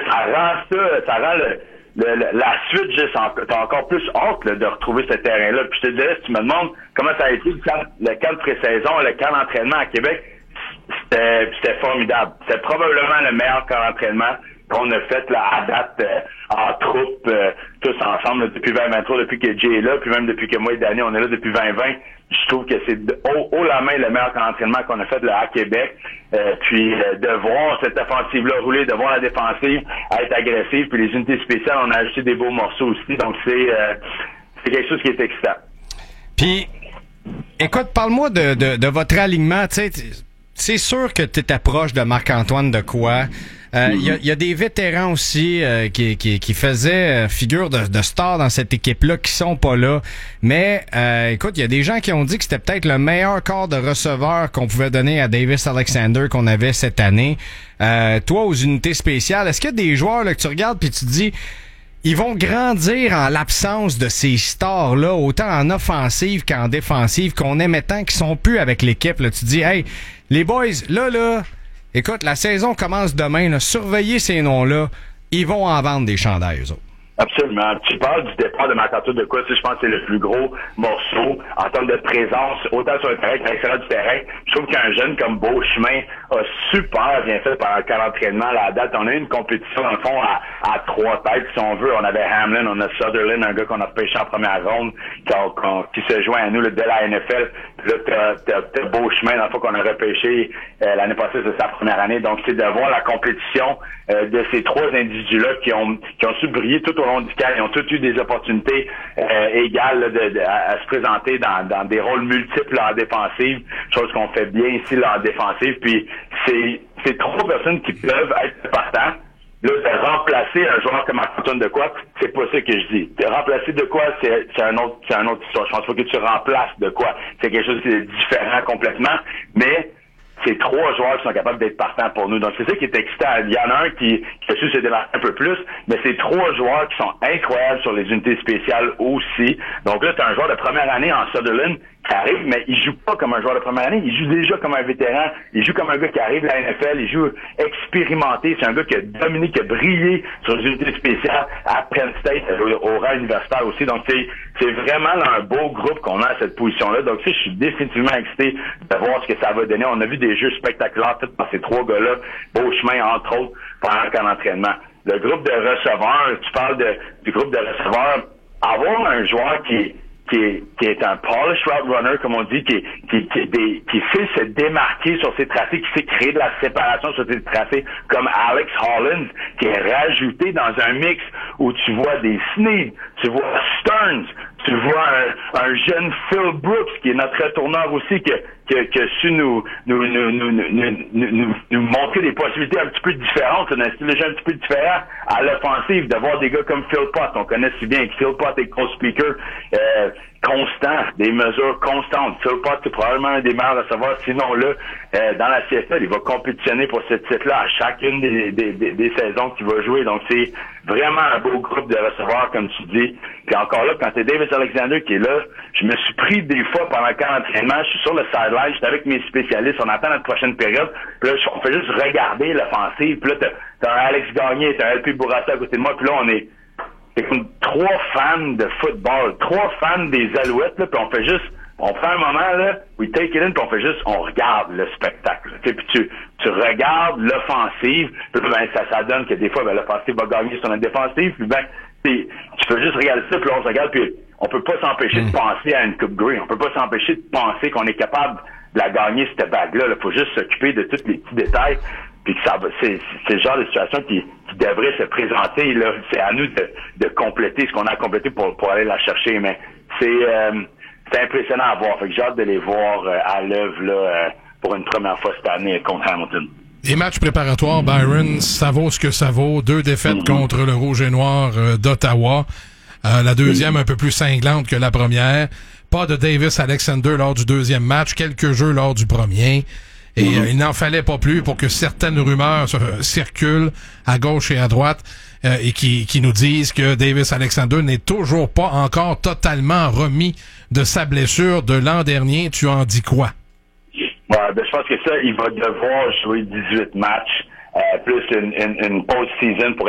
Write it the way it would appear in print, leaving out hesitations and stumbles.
ça rend la suite juste t'as encore plus hâte là, de retrouver ce terrain-là. Puis je te dirais, si tu me demandes comment ça a été le camp de pré-saison, le camp d'entraînement à Québec, c'était formidable. C'était probablement le meilleur camp d'entraînement qu'on a fait là, à date en troupe, tous ensemble là, depuis 2023, depuis que Jay est là, puis même depuis que moi et Danny, on est là depuis 2020. Je trouve que c'est haut la main le meilleur camp d'entraînement qu'on a fait là, à Québec. Puis de voir cette offensive-là rouler, de voir la défensive être agressive, puis les unités spéciales, on a ajouté des beaux morceaux aussi. Donc c'est quelque chose qui est excitant. Puis, écoute, parle-moi de votre alignement. Tu sais, c'est sûr que tu étais proche de Marc-Antoine Dequoy. Il y a des vétérans aussi qui faisaient figure de stars dans cette équipe-là qui sont pas là. Mais écoute, il y a des gens qui ont dit que c'était peut-être le meilleur corps de receveur qu'on pouvait donner à Davis Alexander qu'on avait cette année. Toi, aux unités spéciales, est-ce qu'il y a des joueurs là, que tu regardes puis tu te dis ils vont grandir en l'absence de ces stars-là, autant en offensive qu'en défensive, qu'on aimait tant qu'ils sont plus avec l'équipe. Là, tu te dis, hey, les boys, là, écoute, la saison commence demain, là, surveillez ces noms-là, ils vont en vendre des chandails, eux autres. Absolument. Tu parles du départ de Marc-Antoine Dequoy, je pense que c'est le plus gros morceau en termes de présence, autant sur le terrain qu'à l'extérieur du terrain. Je trouve qu'un jeune comme Beauchemin a super bien fait pendant le camp d'entraînement à la date. On a eu une compétition, dans le fond, à trois têtes, si on veut. On avait Hamlin, on a Sutherland, un gars qu'on a pêché en première ronde, qui se joint à nous là, de la NFL. Puis là, t'as Beauchemin, dans le fond, qu'on a repêché l'année passée, c'est sa première année. Donc, c'est de voir la compétition de ces trois individus-là qui ont su briller tout au long du camp. Ils ont tous eu des opportunités égales là, à se présenter dans des rôles multiples là, en défensive, chose qu'on fait bien ici là, en défensive. Puis c'est trois personnes qui peuvent être partants. Là, de remplacer un joueur comme Marc-Antoine Dequoy, c'est pas ça que je dis. De remplacer Dequoy, c'est un autre histoire. Je pense pas que tu remplaces Dequoy. C'est quelque chose qui est différent complètement. Mais c'est trois joueurs qui sont capables d'être partants pour nous. Donc, c'est ça qui est excitant. Il y en a un qui a su se démarquer un peu plus, mais c'est trois joueurs qui sont incroyables sur les unités spéciales aussi. Donc là, c'est un joueur de première année en Sutherland qui arrive, mais il joue pas comme un joueur de première année. Il joue déjà comme un vétéran. Il joue comme un gars qui arrive à la NFL. Il joue expérimenté. C'est un gars qui a dominé, qui a brillé sur les unités spéciales à Penn State, au rang universitaire aussi. Donc, c'est vraiment là, un beau groupe qu'on a à cette position-là. Donc, je suis définitivement excité de voir ce que ça va donner. On a vu des jeux spectaculaires faits par ces trois gars-là, Beauchemin, entre autres, pendant le camp d'entraînement. Le groupe de receveurs, tu parles du groupe de receveurs, avoir un joueur qui est un polish route runner, comme on dit, qui sait se démarquer sur ses tracés, qui sait créer de la séparation sur ses tracés, comme Alex Hollins, qui est rajouté dans un mix où tu vois des Snead, tu vois Stearns, tu vois un jeune Phil Brooks, qui est notre retourneur aussi, qui a su nous montrer des possibilités un petit peu différentes, un style de jeu un petit peu différent à l'offensive, de voir des gars comme Phil Potts, on connaît si bien que Phil Potts est co-speaker, constant, des mesures constantes. Phil Potts, c'est probablement un des meilleurs receveurs, sinon là, dans la CFL, il va compétitionner pour ce titre-là à chacune des saisons qu'il va jouer. Donc, c'est vraiment un beau groupe de receveurs, comme tu dis. Puis encore là, quand c'est Davis Alexander qui est là, je me suis pris des fois pendant le camp d'entraînement, je suis sur le sideline, j'étais avec mes spécialistes, on attend notre prochaine période, puis là, on fait juste regarder l'offensive, puis là, t'as un Alex Gagné, t'as un LP Bourassa à côté de moi, puis là, c'est comme trois fans de football, trois fans des Alouettes, là, puis on fait un moment, là, we take it in, puis on regarde le spectacle. Puis tu regardes l'offensive, puis ben, ça donne que des fois, ben, l'offensive va gagner sur notre défensive, puis ben, tu peux juste regarder ça, puis là, on se regarde, puis on peut pas s'empêcher de penser à une Coupe Grey, on peut pas s'empêcher de penser qu'on est capable de la gagner, cette bague-là. Il faut juste s'occuper de tous les petits détails, puis que c'est le genre de situation qui devrait se présenter, là. C'est à nous de compléter ce qu'on a complété pour aller la chercher, mais c'est impressionnant à voir. Fait que j'ai hâte de les voir à l'œuvre là pour une première fois cette année contre Hamilton. Les matchs préparatoires, Byron, ça vaut ce que ça vaut. 2 défaites contre le Rouge et Noir d'Ottawa. La deuxième un peu plus cinglante que la première. Pas de Davis Alexander lors du deuxième match. Quelques jeux lors du premier. Et il n'en fallait pas plus pour que certaines rumeurs circulent à gauche et à droite et qui nous disent que Davis Alexander n'est toujours pas encore totalement remis de sa blessure de l'an dernier. Tu en dis quoi? Ouais, ben, je pense que ça, il va devoir jouer 18 matchs, plus une post-season pour